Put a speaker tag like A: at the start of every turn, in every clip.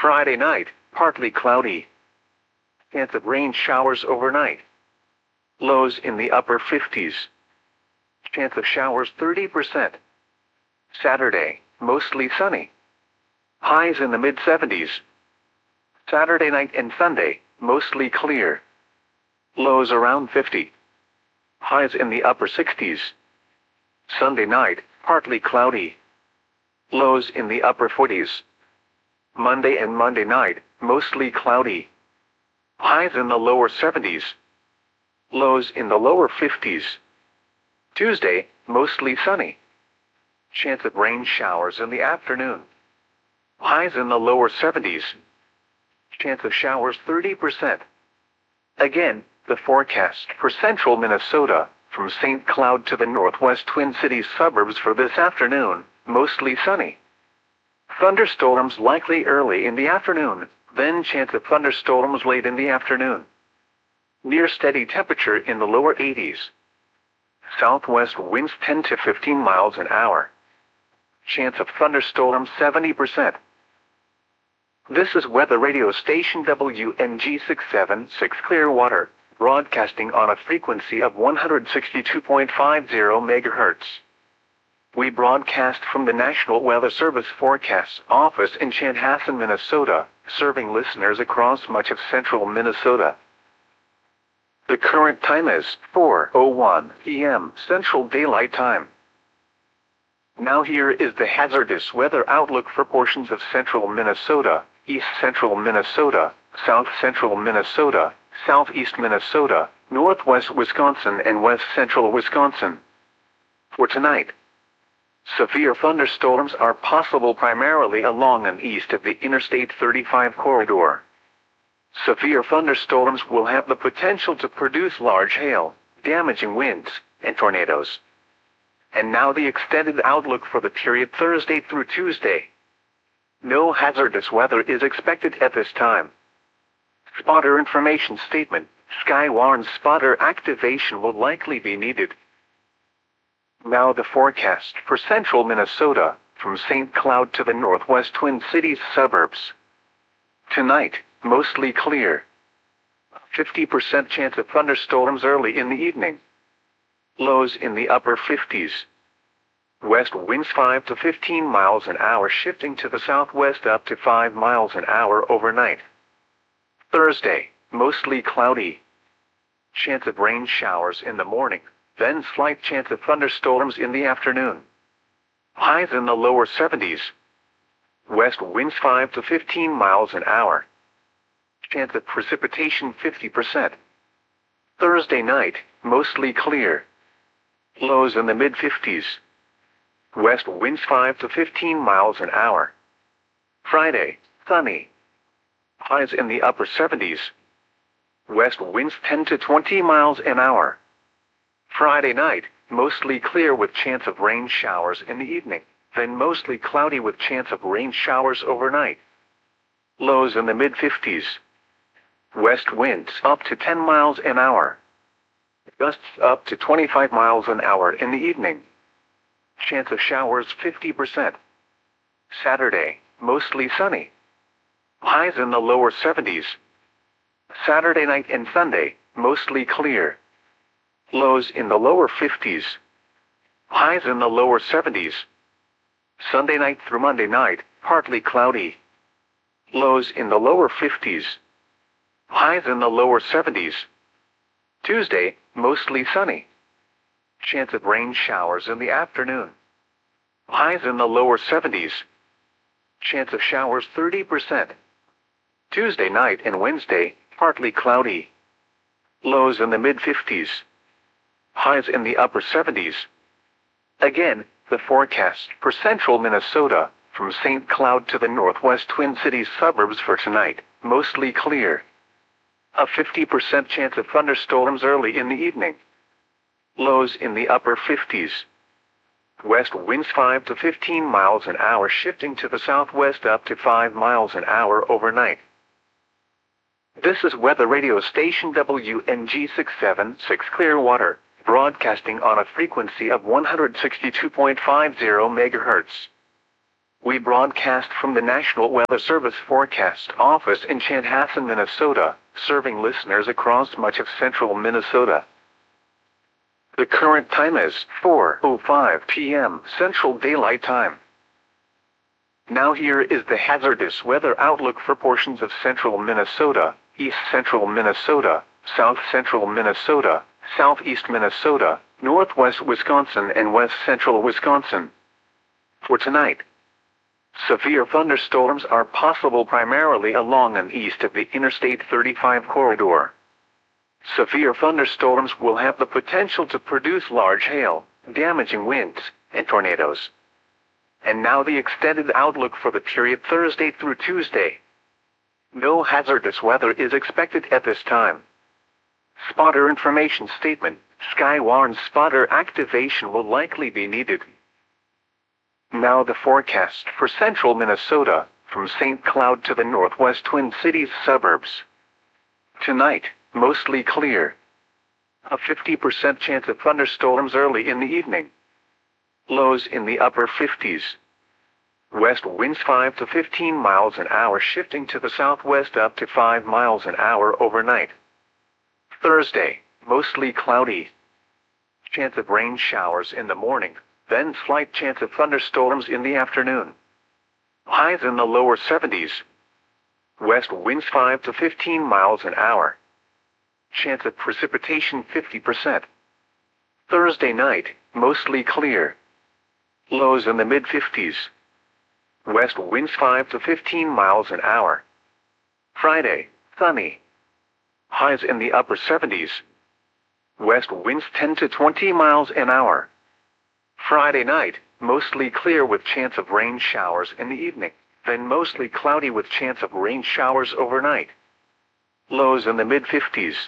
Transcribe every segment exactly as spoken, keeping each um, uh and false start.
A: Friday night, partly cloudy. Chance of rain showers overnight. Lows in the upper fifties. Chance of showers thirty percent. Saturday, mostly sunny. Highs in the mid seventies. Saturday night and Sunday, mostly clear. Lows around fifty. Highs in the upper sixties. Sunday night, partly cloudy. Lows in the upper forties. Monday and Monday night, mostly cloudy. Highs in the lower seventies. Lows in the lower fifties. Tuesday, mostly sunny. Chance of rain showers in the afternoon. Highs in the lower seventies. Chance of showers thirty percent. Again, the forecast for central Minnesota, from Saint Cloud to the northwest Twin Cities suburbs for this afternoon, mostly sunny. Thunderstorms likely early in the afternoon, then chance of thunderstorms late in the afternoon. Near steady temperature in the lower eighties. Southwest winds ten to fifteen miles an hour. Chance of thunderstorms seventy percent. This is weather radio station W N G six seven six Clearwater, broadcasting on a frequency of one hundred sixty-two point five zero megahertz. We broadcast from the National Weather Service Forecast Office in Chanhassen, Minnesota, serving listeners across much of central Minnesota. The current time is four oh one p m Central Daylight Time. Now here is the hazardous weather outlook for portions of central Minnesota, east central Minnesota, south central Minnesota, southeast Minnesota, northwest Wisconsin and west central Wisconsin. For tonight, severe thunderstorms are possible primarily along and east of the Interstate thirty-five corridor. Severe thunderstorms will have the potential to produce large hail, damaging winds, and tornadoes. And now the extended outlook for the period Thursday through Tuesday. No hazardous weather is expected at this time. Spotter information statement: Sky warns spotter activation will likely be needed. Now the forecast for central Minnesota, from Saint Cloud to the northwest Twin Cities suburbs. Tonight, mostly clear. fifty percent chance of thunderstorms early in the evening. Lows in the upper fifties. West winds five to fifteen miles an hour, shifting to the southwest up to five miles an hour overnight. Thursday, mostly cloudy. Chance of rain showers in the morning, then slight chance of thunderstorms in the afternoon. Highs in the lower seventies. West winds five to fifteen miles an hour. Chance of precipitation fifty percent. Thursday night, mostly clear. Lows in the mid fifties. West winds five to fifteen miles an hour. Friday, sunny. Highs in the upper seventies. West winds ten to twenty miles an hour. Friday night, mostly clear with chance of rain showers in the evening, then mostly cloudy with chance of rain showers overnight. Lows in the mid fifties. West winds up to ten miles an hour. Gusts up to twenty-five miles an hour in the evening. Chance of showers fifty percent. Saturday, mostly sunny. Highs in the lower seventies. Saturday night and Sunday, mostly clear. Lows in the lower fifties. Highs in the lower seventies. Sunday night through Monday night, partly cloudy. Lows in the lower fifties. Highs in the lower seventies. Tuesday, mostly sunny. Chance of rain showers in the afternoon. Highs in the lower seventies. Chance of showers thirty percent. Tuesday night and Wednesday, partly cloudy. Lows in the mid fifties. Highs in the upper seventies. Again, the forecast for central Minnesota, from Saint Cloud to the northwest Twin Cities suburbs for tonight, mostly clear. A fifty percent chance of thunderstorms early in the evening. Lows in the upper fifties. West winds five to fifteen miles an hour, shifting to the southwest up to five miles an hour overnight. This is weather radio station W N G six seven six Clearwater, broadcasting on a frequency of one hundred sixty-two point five zero megahertz. We broadcast from the National Weather Service Forecast Office in Chanhassen, Minnesota, serving listeners across much of central Minnesota. The current time is four oh five p m Central Daylight Time. Now here is the hazardous weather outlook for portions of central Minnesota, east central Minnesota, south central Minnesota, southeast Minnesota, northwest Wisconsin and west central Wisconsin. For tonight, severe thunderstorms are possible primarily along and east of the Interstate thirty-five corridor. Severe thunderstorms will have the potential to produce large hail, damaging winds, and tornadoes. And now the extended outlook for the period Thursday through Tuesday. No hazardous weather is expected at this time. Spotter information statement: Sky warns spotter activation will likely be needed. Now the forecast for central Minnesota, from Saint Cloud to the northwest Twin Cities suburbs. Tonight, mostly clear. A fifty percent chance of thunderstorms early in the evening. Lows in the upper fifties. West winds five to fifteen miles an hour, shifting to the southwest up to five miles an hour overnight. Thursday, mostly cloudy. Chance of rain showers in the morning, then slight chance of thunderstorms in the afternoon. Highs in the lower seventies. West winds five to fifteen miles an hour. Chance of precipitation fifty percent. Thursday night, mostly clear. Lows in the mid fifties. West winds five to fifteen miles an hour. Friday, sunny. Highs in the upper seventies. West winds ten to twenty miles an hour. Friday night, mostly clear with chance of rain showers in the evening, then mostly cloudy with chance of rain showers overnight. Lows in the mid fifties.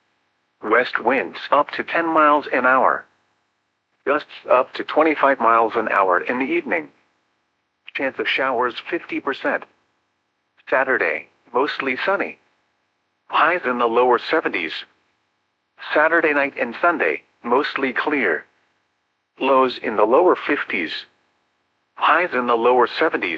A: West winds up to ten miles an hour. Gusts up to twenty-five miles an hour in the evening. Chance of showers fifty percent. Saturday, mostly sunny. Highs in the lower seventies. Saturday night and Sunday, mostly clear. Lows in the lower fifties. Highs in the lower seventies.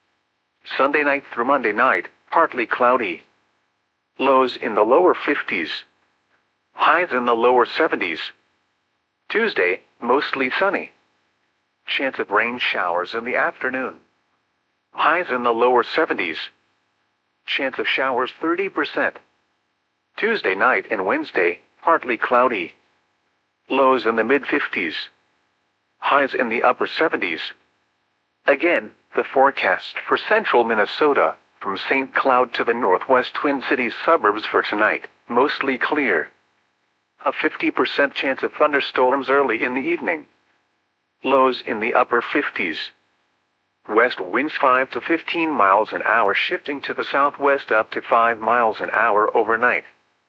A: Sunday night through Monday night, partly cloudy. Lows in the lower fifties. Highs in the lower seventies. Tuesday, mostly sunny. Chance of rain showers in the afternoon. Highs in the lower seventies. Chance of showers thirty percent. Tuesday night and Wednesday, partly cloudy. Lows in the mid fifties. Highs in the upper seventies. Again, the forecast for central Minnesota, from Saint Cloud to the northwest Twin Cities suburbs for tonight, mostly clear. A fifty percent chance of thunderstorms early in the evening. Lows in the upper fifties. West winds five to fifteen miles an hour, shifting to the southwest up to five miles an hour overnight.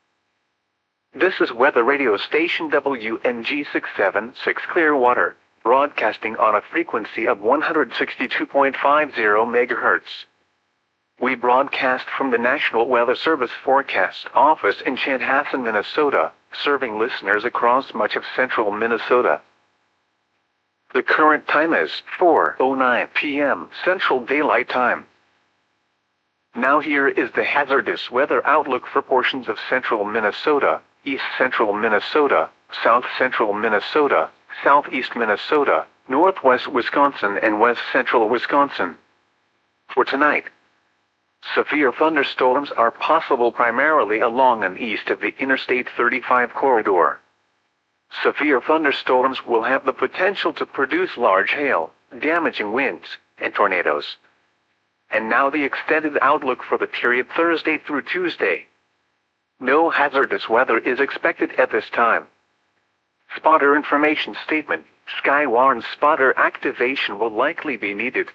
A: This is weather radio station W N G six seven six Clearwater, broadcasting on a frequency of one hundred sixty-two point five zero megahertz. We broadcast from the National Weather Service Forecast Office in Chanhassen, Minnesota, serving listeners across much of central Minnesota. The current time is four oh nine p m Central Daylight Time. Now here is the hazardous weather outlook for portions of central Minnesota, east central Minnesota, south central Minnesota, southeast Minnesota, northwest Wisconsin and west central Wisconsin. For tonight, severe thunderstorms are possible primarily along and east of the Interstate thirty-five corridor. Severe thunderstorms will have the potential to produce large hail, damaging winds, and tornadoes. And now the extended outlook for the period Thursday through Tuesday. No hazardous weather is expected at this time. Spotter information statement: Sky warns spotter activation will likely be needed.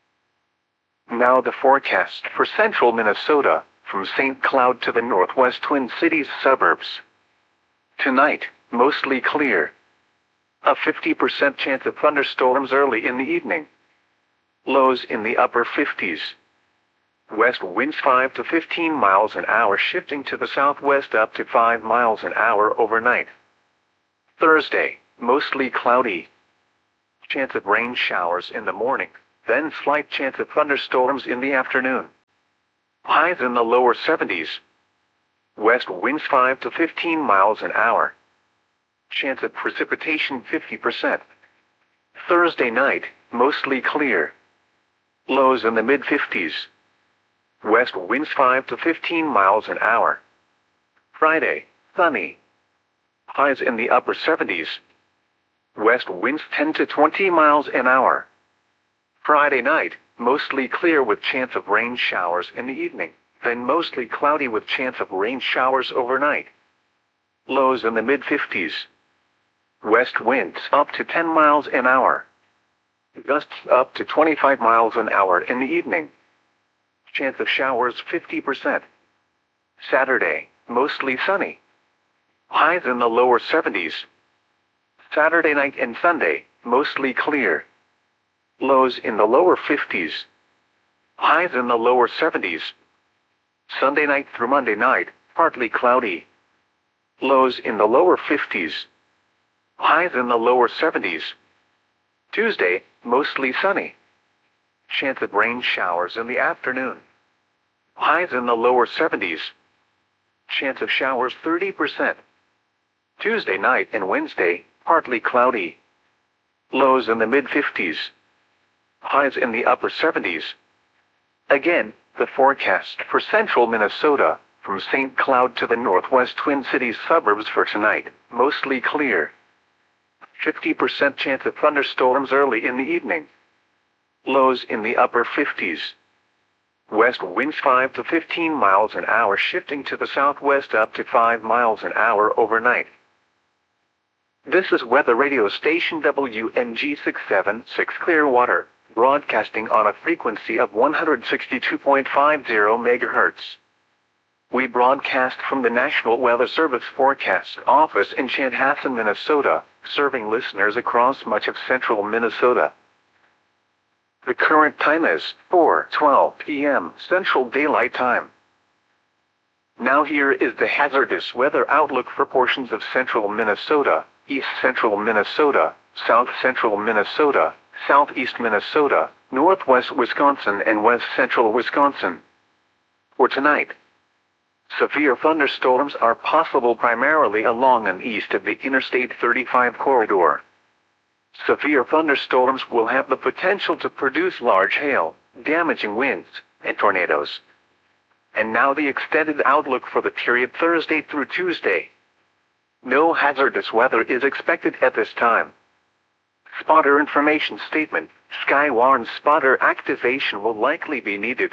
A: Now the forecast for central Minnesota, from Saint Cloud to the northwest Twin Cities suburbs. Tonight, mostly clear. A fifty percent chance of thunderstorms early in the evening. Lows in the upper fifties. West winds five to fifteen miles an hour, shifting to the southwest up to five miles an hour overnight. Thursday, mostly cloudy. Chance of rain showers in the morning, then slight chance of thunderstorms in the afternoon. Highs in the lower seventies. West winds five to fifteen miles an hour. Chance of precipitation fifty percent. Thursday night, mostly clear. Lows in the mid fifties. West winds five to fifteen miles an hour. Friday, sunny. Highs in the upper seventies. West winds ten to twenty miles an hour. Friday night, mostly clear with chance of rain showers in the evening, then mostly cloudy with chance of rain showers overnight. Lows in the mid fifties. West winds up to ten miles an hour. Gusts up to twenty-five miles an hour in the evening. Chance of showers fifty percent. Saturday, mostly sunny. Highs in the lower seventies. Saturday night and Sunday, mostly clear. Lows in the lower fifties. Highs in the lower seventies. Sunday night through Monday night, partly cloudy. Lows in the lower fifties. Highs in the lower seventies. Tuesday, mostly sunny. Chance of rain showers in the afternoon. Highs in the lower seventies. Chance of showers thirty percent. Tuesday night and Wednesday, partly cloudy. Lows in the mid fifties. Highs in the upper seventies. Again, the forecast for central Minnesota, from Saint Cloud to the northwest Twin Cities suburbs for tonight, mostly clear. fifty percent chance of thunderstorms early in the evening. Lows in the upper fifties. West winds five to fifteen miles an hour, shifting to the southwest up to five miles an hour overnight. This is weather radio station W N G six seven six Clearwater, broadcasting on a frequency of one hundred sixty-two point five zero megahertz. We broadcast from the National Weather Service Forecast Office in Chanhassen, Minnesota, serving listeners across much of central Minnesota. The current time is four twelve p m Central Daylight Time. Now here is the hazardous weather outlook for portions of central Minnesota, east central Minnesota, south central Minnesota, southeast Minnesota, northwest Wisconsin, and west central Wisconsin. For tonight, severe thunderstorms are possible primarily along and east of the Interstate thirty-five corridor. Severe thunderstorms will have the potential to produce large hail, damaging winds, and tornadoes. And now the extended outlook for the period Thursday through Tuesday. No hazardous weather is expected at this time. Spotter information statement: Skywarn spotter activation will likely be needed.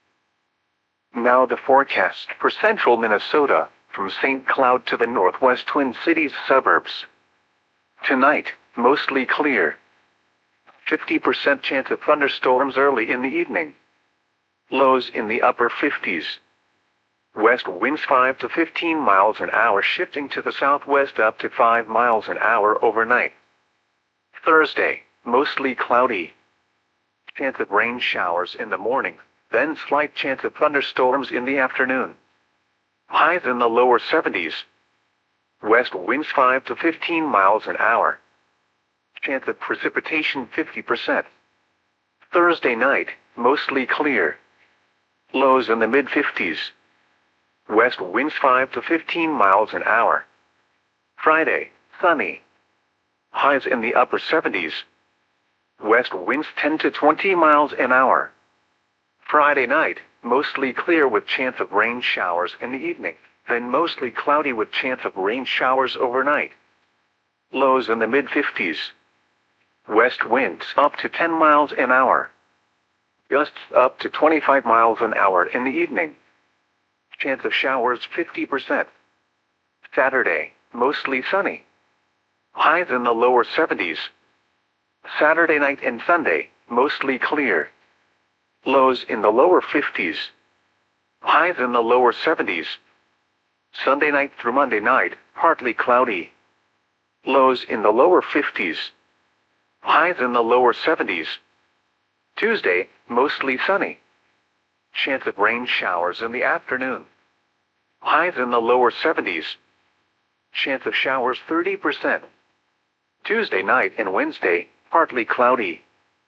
A: Now the forecast for central Minnesota, from Saint Cloud to the northwest Twin Cities suburbs. Tonight, mostly clear. fifty percent chance of thunderstorms early in the evening. Lows in the upper fifties. West winds five to fifteen miles an hour, shifting to the southwest up to five miles an hour overnight. Thursday, mostly cloudy. Chance of rain showers in the morning, then slight chance of thunderstorms in the afternoon. Highs in the lower seventies. West winds five to fifteen miles an hour. Chance of precipitation fifty percent. Thursday night, mostly clear. Lows in the mid fifties. West winds five to fifteen miles an hour. Friday, sunny. Highs in the upper seventies. West winds ten to twenty miles an hour. Friday night, mostly clear with chance of rain showers in the evening, then mostly cloudy with chance of rain showers overnight. Lows in the mid fifties. West winds up to ten miles an hour. Gusts up to twenty-five miles an hour in the evening. Chance of showers fifty percent. Saturday, mostly sunny. Highs in the lower seventies. Saturday night and Sunday, mostly clear. Lows in the lower fifties. Highs in the lower seventies. Sunday night through Monday night, partly cloudy. Lows in the lower fifties. Highs in the lower seventies. Tuesday, mostly sunny. Chance of rain showers in the afternoon. Highs in the lower seventies. Chance of showers thirty percent. Tuesday night and Wednesday, partly cloudy.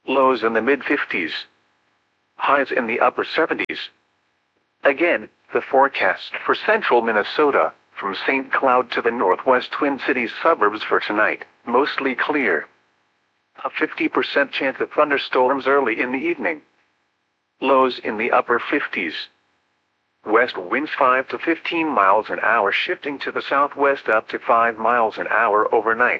A: Lows in the mid fifties. Highs in the upper seventies. Again, the forecast for central Minnesota, from Saint Cloud to the northwest Twin Cities suburbs for tonight, mostly clear. A fifty percent chance of thunderstorms early in the evening. Lows in the upper fifties. West winds five to fifteen miles an hour, shifting to the southwest up to five miles an hour overnight.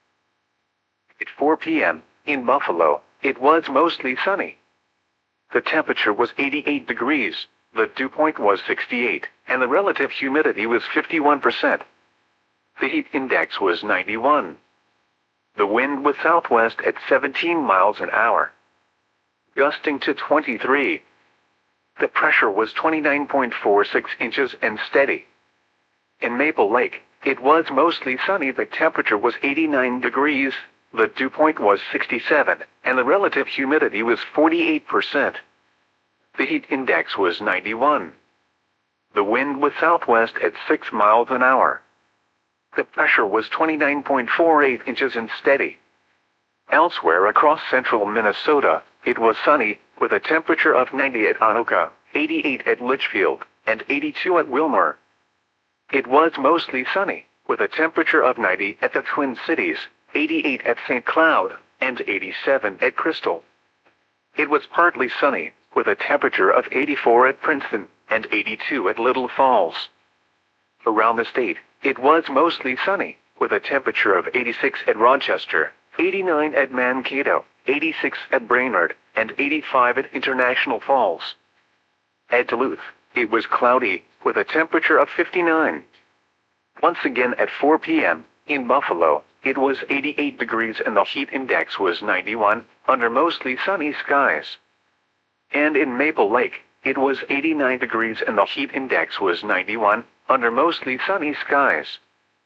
A: At four p m, in Buffalo, it was mostly sunny. The temperature was eighty-eight degrees, the dew point was sixty-eight, and the relative humidity was fifty-one percent. The heat index was ninety-one. The wind was southwest at seventeen miles an hour, gusting to twenty-three. The pressure was twenty-nine point four six inches and steady. In Maple Lake, it was mostly sunny. The temperature was eighty-nine degrees, the dew point was sixty-seven, and the relative humidity was forty-eight percent. The heat index was ninety-one. The wind was southwest at six miles an hour. The pressure was twenty-nine point four eight inches and steady. Elsewhere across central Minnesota, it was sunny, with a temperature of ninety at Anoka, eighty-eight at Litchfield, and eighty-two at Wilmer. It was mostly sunny, with a temperature of ninety at the Twin Cities, eighty-eight at Saint Cloud, and eighty-seven at Crystal. It was partly sunny, with a temperature of eighty-four at Princeton, and eighty-two at Little Falls. Around the state, it was mostly sunny, with a temperature of eighty-six at Rochester, eighty-nine at Mankato, eighty-six at Brainerd, and eighty-five at International Falls. At Duluth, it was cloudy, with a temperature of fifty-nine. Once again at four p m, in Buffalo, it was eighty-eight degrees and the heat index was ninety-one, under mostly sunny skies. And in Maple Lake, it was eighty-nine degrees and the heat index was ninety-one, under mostly sunny skies.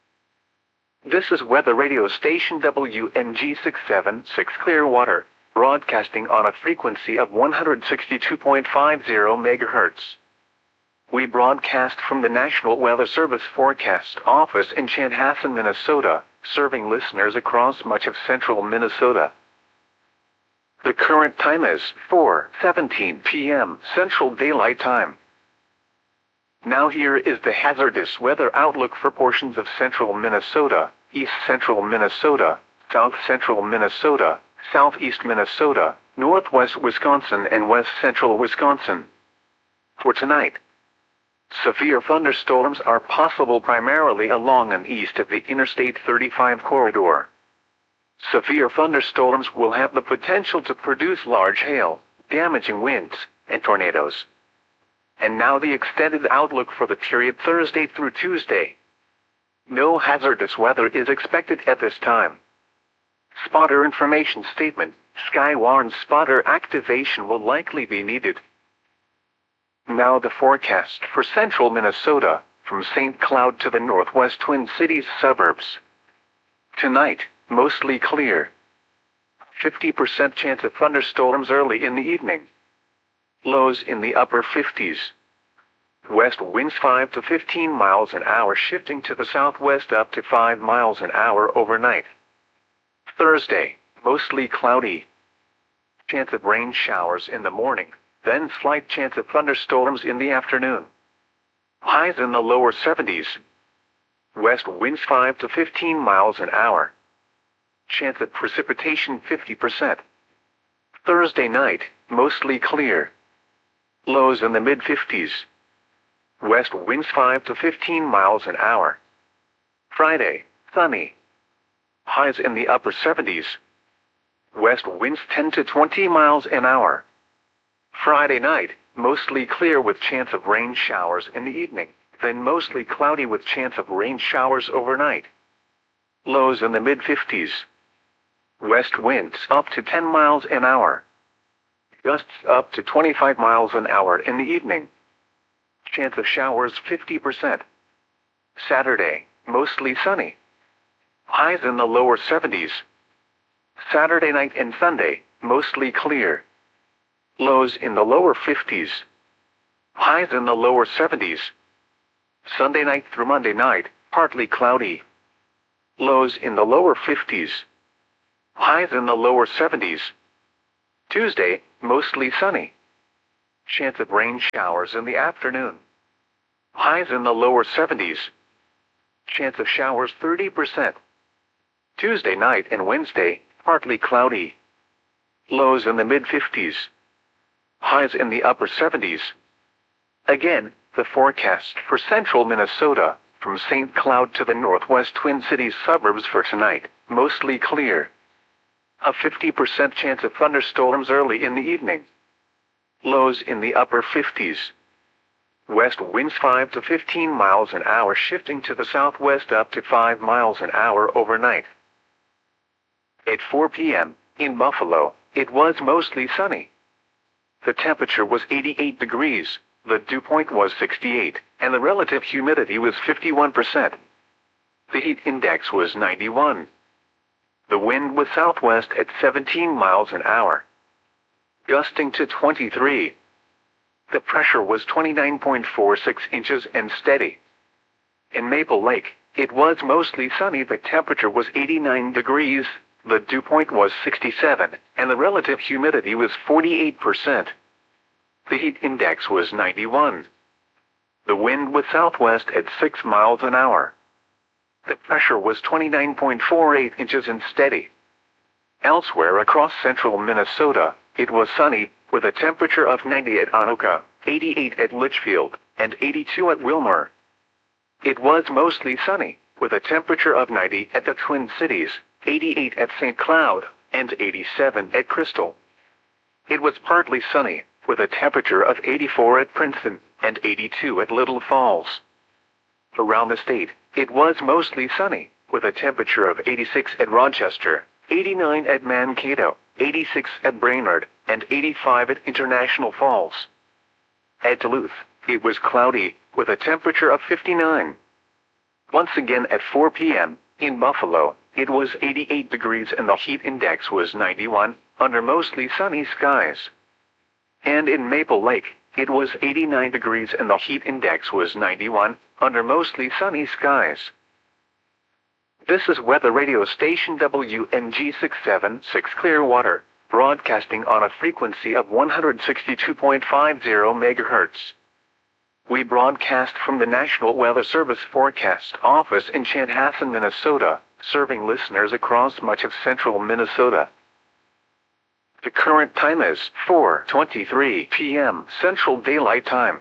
A: This is weather radio station W N G six seventy-six Clearwater, broadcasting on a frequency of one hundred sixty-two point five zero megahertz. We broadcast from the National Weather Service Forecast Office in Chanhassen, Minnesota, serving listeners across much of central Minnesota. The current time is four seventeen p m Central Daylight Time. Now here is the hazardous weather outlook for portions of central Minnesota, east central Minnesota, south central Minnesota, southeast Minnesota, northwest Wisconsin, and west central Wisconsin. For tonight, severe thunderstorms are possible primarily along and east of the Interstate thirty-five corridor. Severe thunderstorms will have the potential to produce large hail, damaging winds, and tornadoes. And now the extended outlook for the period Thursday through Tuesday. No hazardous weather is expected at this time. Spotter information statement: Skywarn spotter activation will likely be needed. Now the forecast for central Minnesota, from Saint Cloud to the northwest Twin Cities suburbs. Tonight, mostly clear. fifty percent chance of thunderstorms early in the evening. Lows in the upper fifties. West winds five to fifteen miles an hour, shifting to the southwest up to five miles an hour overnight. Thursday, mostly cloudy. Chance of rain showers in the morning, then slight chance of thunderstorms in the afternoon. Highs in the lower seventies. West winds five to fifteen miles an hour. Chance of precipitation fifty percent. Thursday night, mostly clear. Lows in the mid fifties. West winds five to fifteen miles an hour. Friday, sunny. Highs in the upper seventies. West winds ten to twenty miles an hour. Friday night, mostly clear with chance of rain showers in the evening, then mostly cloudy with chance of rain showers overnight. Lows in the mid fifties. West winds up to ten miles an hour. Gusts up to twenty-five miles an hour in the evening. Chance of showers fifty percent. Saturday, mostly sunny. Highs in the lower seventies. Saturday night and Sunday, mostly clear. Lows in the lower fifties. Highs in the lower seventies. Sunday night through Monday night, partly cloudy. Lows in the lower fifties. Highs in the lower seventies. Tuesday, mostly sunny. Chance of rain showers in the afternoon. Highs in the lower seventies. Chance of showers thirty percent. Tuesday night and Wednesday, partly cloudy. Lows in the mid-fifties. Highs in the upper seventies. Again, the forecast for central Minnesota, from Saint Cloud to the northwest Twin Cities suburbs for tonight, mostly clear. A fifty percent chance of thunderstorms early in the evening. Lows in the upper fifties. West winds five to fifteen miles an hour, shifting to the southwest up to five miles an hour overnight. At four p m, in Buffalo, it was mostly sunny. The temperature was eighty-eight degrees, the dew point was sixty-eight, and the relative humidity was fifty-one percent. The heat index was ninety-one. The wind was southwest at seventeen miles an hour, gusting to twenty-three. The pressure was twenty-nine point four six inches and steady. In Maple Lake, it was mostly sunny. The temperature was eighty-nine degrees, the dew point was sixty-seven, and the relative humidity was forty-eight percent. The heat index was ninety-one. The wind was southwest at six miles an hour. The pressure was twenty-nine point four eight inches and steady. Elsewhere across central Minnesota, it was sunny, with a temperature of ninety at Anoka, eighty-eight at Litchfield, and eighty-two at Wilmer. It was mostly sunny, with a temperature of ninety at the Twin Cities, eighty-eight at Saint Cloud, and eighty-seven at Crystal. It was partly sunny, with a temperature of eighty-four at Princeton, and eighty-two at Little Falls. Around the state, it was mostly sunny, with a temperature of eighty-six at Rochester, eighty-nine at Mankato, eighty-six at Brainerd, and eighty-five at International Falls. At Duluth, it was cloudy, with a temperature of fifty-nine. Once again at four p m, in Buffalo, it was eighty-eight degrees and the heat index was ninety-one, under mostly sunny skies. And in Maple Lake, it was eighty-nine degrees and the heat index was ninety-one, under mostly sunny skies. This is weather radio station W M G six seventy-six Clearwater, broadcasting on a frequency of one hundred sixty-two point five zero megahertz. We broadcast from the National Weather Service Forecast Office in Chanhassen, Minnesota, serving listeners across much of central Minnesota. The current time is four twenty-three p m Central Daylight Time.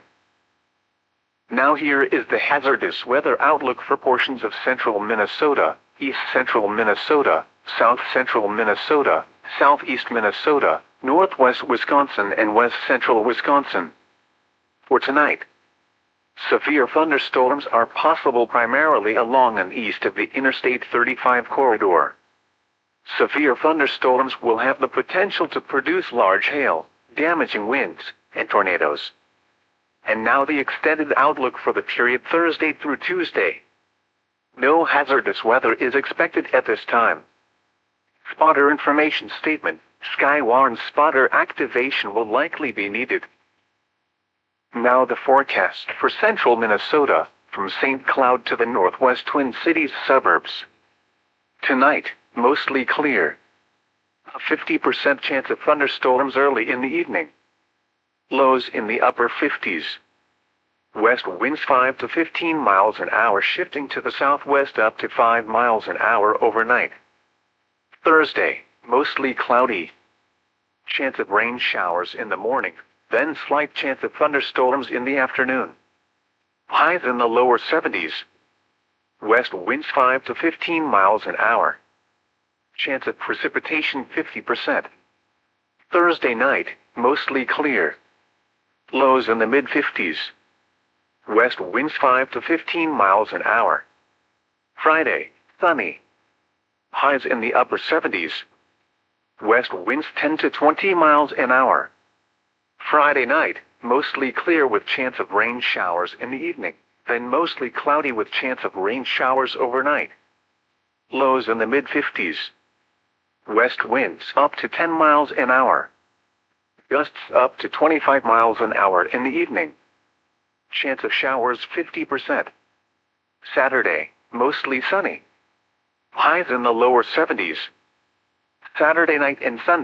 A: Now here is the hazardous weather outlook for portions of central Minnesota, east central Minnesota, south central Minnesota, southeast Minnesota, northwest Wisconsin, and west central Wisconsin. For tonight, severe thunderstorms are possible primarily along and east of the Interstate thirty-five corridor. Severe thunderstorms will have the potential to produce large hail, damaging winds, and tornadoes. And now the extended outlook for the period Thursday through Tuesday. No hazardous weather is expected at this time. Spotter information statement: Skywarn spotter activation will likely be needed. Now the forecast for central Minnesota, from Saint Cloud to the northwest Twin Cities suburbs. Tonight, mostly clear. A fifty percent chance of thunderstorms early in the evening. Lows in the upper fifties. West winds five to fifteen miles an hour, shifting to the southwest up to five miles an hour overnight. Thursday, mostly cloudy. Chance of rain showers in the morning, then slight chance of thunderstorms in the afternoon. Highs in the lower seventies. West winds five to fifteen miles an hour. Chance of precipitation fifty percent. Thursday night, mostly clear. Lows in the mid-fifties. West winds five to fifteen miles an hour. Friday, sunny. Highs in the upper seventies. West winds ten to twenty miles an hour. Friday night, mostly clear with chance of rain showers in the evening, then mostly cloudy with chance of rain showers overnight. Lows in the mid-fifties. West winds up to ten miles an hour. Gusts up to twenty-five miles an hour in the evening. Chance of showers fifty percent. Saturday, mostly sunny. Highs in the lower seventies. Saturday night and Sunday,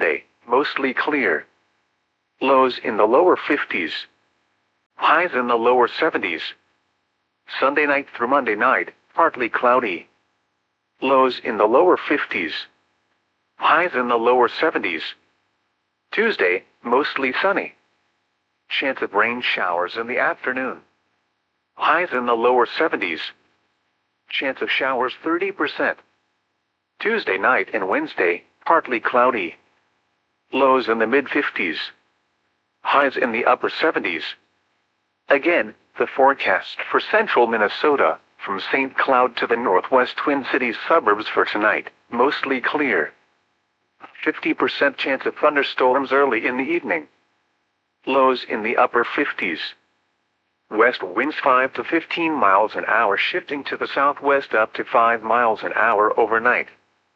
A: mostly clear. Lows in the lower fifties. Highs in the lower seventies. Sunday night through Monday night, partly cloudy. Lows in the lower fifties. Highs in the lower seventies. Tuesday, mostly sunny. Chance of rain showers in the afternoon. Highs in the lower seventies. Chance of showers thirty percent. Tuesday night and Wednesday, partly cloudy. Lows in the mid-fifties. Highs in the upper seventies. Again, the forecast for central Minnesota, from Saint Cloud to the northwest Twin Cities suburbs for tonight, mostly clear. fifty percent chance of thunderstorms early in the evening. Lows in the upper fifties. West winds five to fifteen miles an hour, shifting to the southwest up to five miles an hour overnight.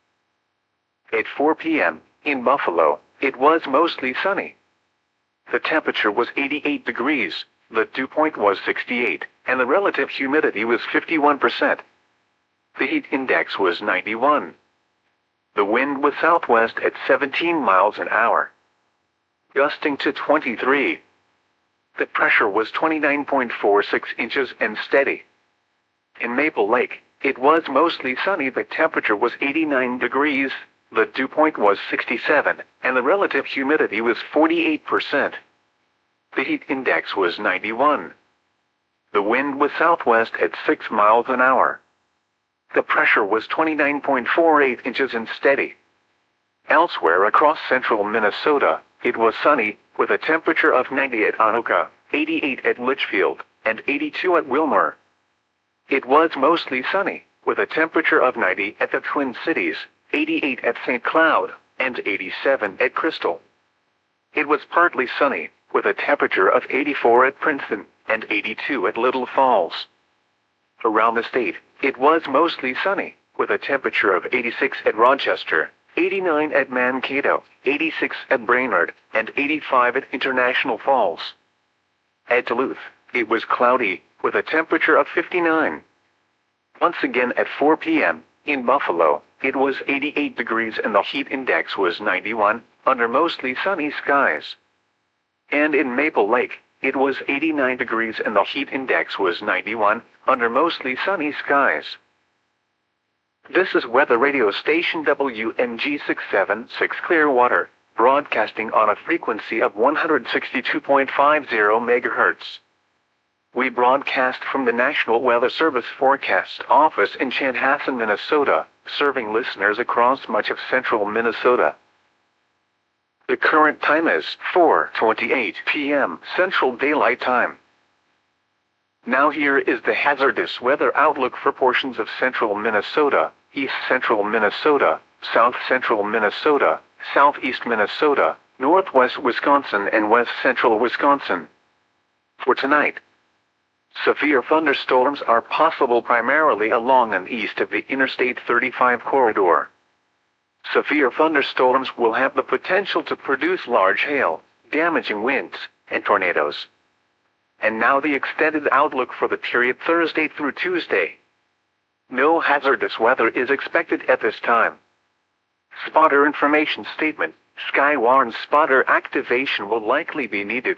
A: At four p m, in Buffalo, it was mostly sunny. The temperature was eighty-eight degrees, the dew point was sixty-eight, and the relative humidity was fifty-one percent. The heat index was ninety-one. The wind was southwest at seventeen miles an hour, gusting to twenty-three. The pressure was twenty-nine point four six inches and steady. In Maple Lake, it was mostly sunny. The temperature was eighty-nine degrees, the dew point was sixty-seven, and the relative humidity was forty-eight percent. The heat index was ninety-one. The wind was southwest at six miles an hour. The pressure was twenty-nine point four eight inches and steady. Elsewhere across central Minnesota, it was sunny, with a temperature of ninety at Anoka, eighty-eight at Litchfield, and eighty-two at Wilmer. It was mostly sunny, with a temperature of ninety at the Twin Cities, eighty-eight at Saint Cloud, and eighty-seven at Crystal. It was partly sunny, with a temperature of eighty-four at Princeton, and eighty-two at Little Falls. Around the state, it was mostly sunny, with a temperature of eighty-six at Rochester, eighty-nine at Mankato, eighty-six at Brainerd, and eighty-five at International Falls. At Duluth, it was cloudy, with a temperature of fifty-nine. Once again at four p m, in Buffalo, it was eighty-eight degrees and the heat index was ninety-one, under mostly sunny skies. And in Maple Lake, it was eighty-nine degrees and the heat index was ninety-one, under mostly sunny skies. This is weather radio station W M G six seven six Clearwater, broadcasting on a frequency of one hundred sixty-two point five zero megahertz. We broadcast from the National Weather Service Forecast Office in Chanhassen, Minnesota, serving listeners across much of central Minnesota. The current time is four twenty-eight p m Central Daylight Time. Now here is the hazardous weather outlook for portions of central Minnesota, east central Minnesota, south central Minnesota, southeast Minnesota, northwest Wisconsin, and west central Wisconsin. For tonight, severe thunderstorms are possible primarily along and east of the Interstate thirty-five corridor. Severe thunderstorms will have the potential to produce large hail, damaging winds, and tornadoes. And now the extended outlook for the period Thursday through Tuesday. No hazardous weather is expected at this time. Spotter information statement: Skywarn spotter activation will likely be needed.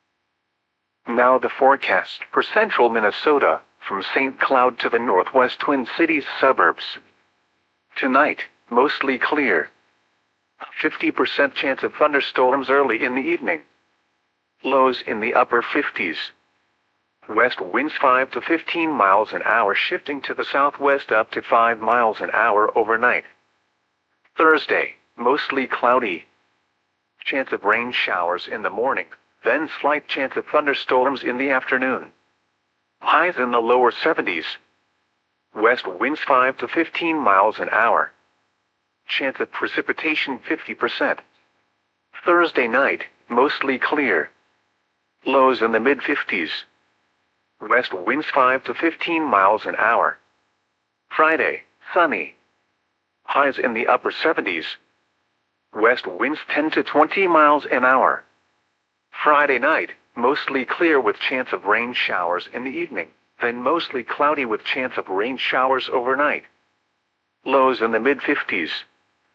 A: Now the forecast for central Minnesota, from Saint Cloud to the northwest Twin Cities suburbs. Tonight, mostly clear. fifty percent chance of thunderstorms early in the evening. Lows in the upper fifties. West winds five to fifteen miles an hour, shifting to the southwest up to five miles an hour overnight. Thursday, mostly cloudy. Chance of rain showers in the morning, then slight chance of thunderstorms in the afternoon. Highs in the lower seventies. West winds five to fifteen miles an hour. Chance of precipitation fifty percent. Thursday night, mostly clear. Lows in the mid-fifties. West winds five to fifteen miles an hour. Friday, sunny. Highs in the upper seventies. West winds ten to twenty miles an hour. Friday night, mostly clear with chance of rain showers in the evening, then mostly cloudy with chance of rain showers overnight. Lows in the mid-fifties.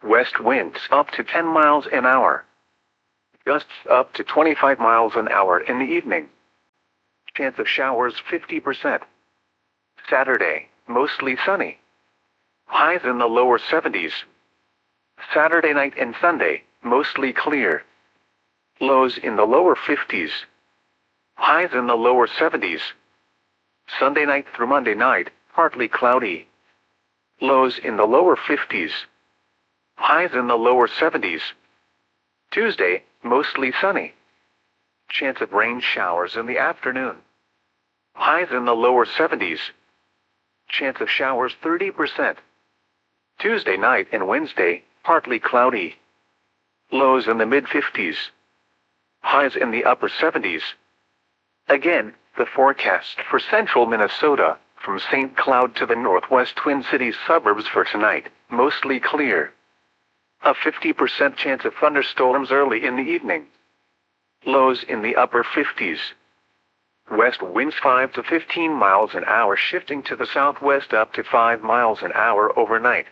A: West winds up to ten miles an hour. Gusts up to twenty-five miles an hour in the evening. Chance of showers fifty percent. Saturday, mostly sunny. Highs in the lower seventies. Saturday night and Sunday, mostly clear. Lows in the lower fifties. Highs in the lower seventies. Sunday night through Monday night, partly cloudy. Lows in the lower fifties. Highs in the lower seventies. Tuesday, mostly sunny. Chance of rain showers in the afternoon. Highs in the lower seventies. Chance of showers thirty percent. Tuesday night and Wednesday, partly cloudy. Lows in the mid-fifties. Highs in the upper seventies. Again, the forecast for central Minnesota, from Saint Cloud to the northwest Twin Cities suburbs for tonight, mostly clear. A fifty percent chance of thunderstorms early in the evening. Lows in the upper fifties. West winds five to fifteen miles an hour, shifting to the southwest up to five miles an hour overnight.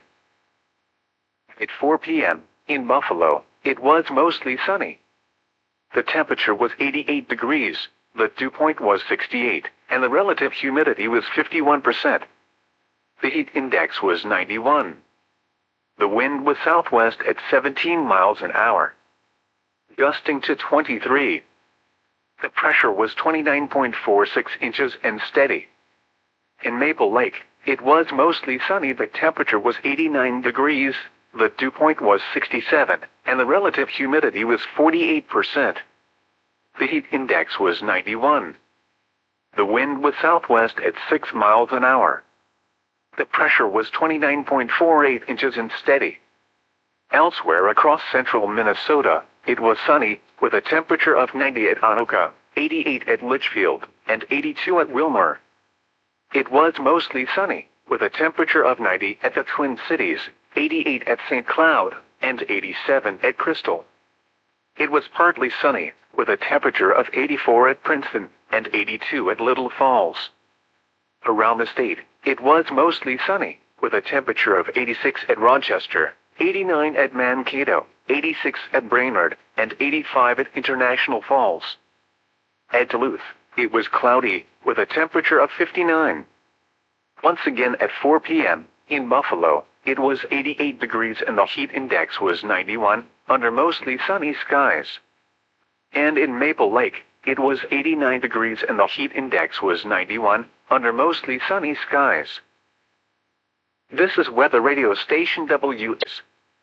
A: At four p m, in Buffalo, it was mostly sunny. The temperature was eighty-eight degrees, the dew point was sixty-eight, and the relative humidity was fifty-one percent. The heat index was ninety-one. The wind was southwest at seventeen miles an hour, gusting to twenty-three. The pressure was twenty-nine point four six inches and steady. In Maple Lake, it was mostly sunny. The temperature was eighty-nine degrees, the dew point was sixty-seven, and the relative humidity was forty-eight percent. The heat index was ninety-one. The wind was southwest at six miles an hour. The pressure was twenty-nine point four eight inches and steady. Elsewhere across central Minnesota, it was sunny, with a temperature of ninety at Anoka, eighty-eight at Litchfield, and eighty-two at Wilmer. It was mostly sunny, with a temperature of ninety at the Twin Cities, eighty-eight at Saint Cloud, and eighty-seven at Crystal. It was partly sunny, with a temperature of eighty-four at Princeton, and eighty-two at Little Falls. Around the state, it was mostly sunny, with a temperature of eighty-six at Rochester, eighty-nine at Mankato, eighty-six at Brainerd, and eighty-five at International Falls. At Duluth, it was cloudy, with a temperature of fifty-nine. Once again at four p m, in Buffalo, it was eighty-eight degrees and the heat index was ninety-one, under mostly sunny skies. And in Maple Lake, it was eighty-nine degrees and the heat index was ninety-one, under mostly sunny skies. This is weather radio station W S.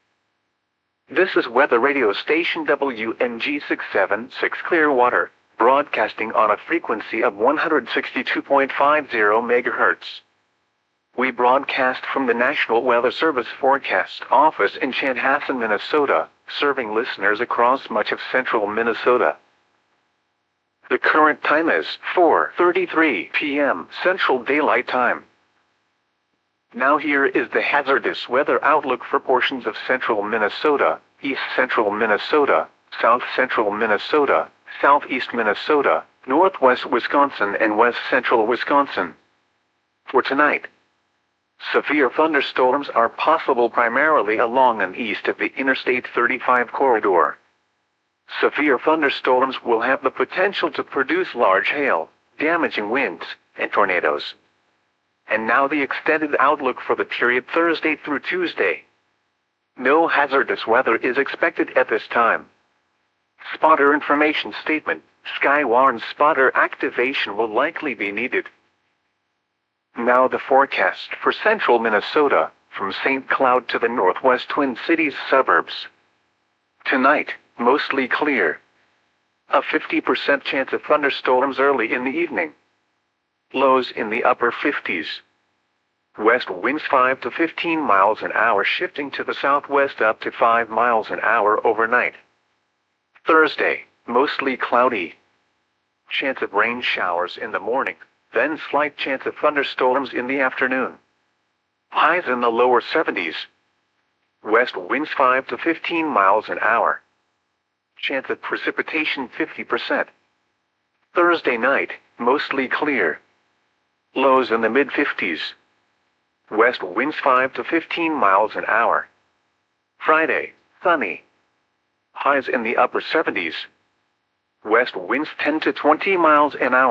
A: This is weather radio station W N G six seven six Clearwater, broadcasting on a frequency of one hundred sixty-two point five zero megahertz. We broadcast from the National Weather Service Forecast Office in Chanhassen, Minnesota, serving listeners across much of central Minnesota. The current time is four thirty-three p m Central Daylight Time. Now here is the hazardous weather outlook for portions of central Minnesota, east central Minnesota, south central Minnesota, southeast Minnesota, northwest Wisconsin, and west central Wisconsin. For tonight, severe thunderstorms are possible primarily along and east of the Interstate thirty-five corridor. Severe thunderstorms will have the potential to produce large hail, damaging winds, and tornadoes. And now the extended outlook for the period Thursday through Tuesday. No hazardous weather is expected at this time. Spotter information statement: Sky warns spotter activation will likely be needed. Now the forecast for central Minnesota, from Saint Cloud to the northwest Twin Cities suburbs. Tonight, mostly clear. A fifty percent chance of thunderstorms early in the evening. Lows in the upper fifties. West winds five to fifteen miles an hour, shifting to the southwest up to five miles an hour overnight. Thursday, mostly cloudy. Chance of rain showers in the morning, then slight chance of thunderstorms in the afternoon. Highs in the lower seventies. West winds five to fifteen miles an hour. Chance of precipitation fifty percent. Thursday night, mostly clear. Lows in the mid-fifties. West winds five to fifteen miles an hour. Friday, sunny. Highs in the upper seventies. West winds ten to twenty miles an hour.